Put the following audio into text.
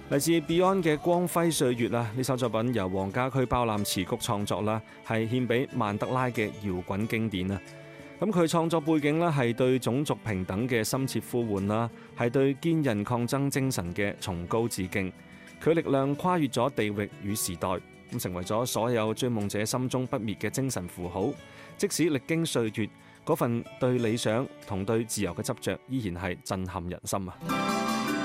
嚟自 Beyond 嘅《光輝歲月》啦，呢首作品由黃家駒包攬詞曲創作啦，係獻俾曼德拉嘅搖滾經典啊。咁佢創作背景呢，係對種族平等嘅深切呼喚啦，係對堅韌抗爭精神嘅崇高致敬。佢力量跨越咗地域與時代，咁成為咗所有追夢者心中不滅嘅精神符號。即使歷經歲月，嗰份對理想同對自由嘅執着，依然係震撼人心啊！